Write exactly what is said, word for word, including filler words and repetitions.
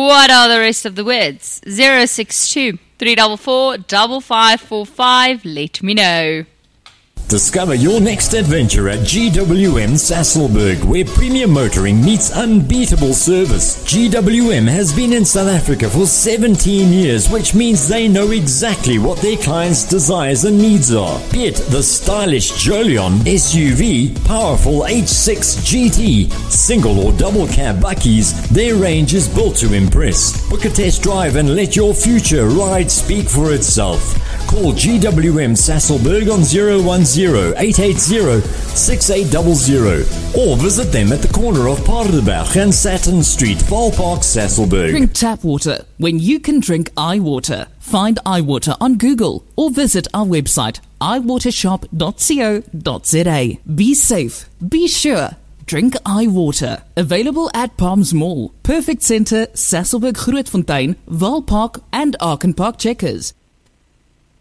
What are the rest of the words? zero six two, three four four, five five four five. Let me know. Discover your next adventure at G W M Sasolburg, where premium motoring meets unbeatable service. G W M has been in South Africa for seventeen years, which means they know exactly what their clients' desires and needs are. Be it the stylish Jolion S U V, powerful H six G T, single or double cab buckies, their range is built to impress. Book a test drive and let your future ride speak for itself. Call G W M Sasolburg on zero one zero, eight eight zero, six eight zero zero or visit them at the corner of Paardeberg and Saturn Street, Valpark, Sasolburg. Drink tap water when you can drink iWater. Find iWater on Google or visit our website i water shop dot co dot za. Be safe, be sure. Drink iWater. Available at Palms Mall, Perfect Centre, Sasolburg Grootfontein, Valpark and Arkenpark Checkers.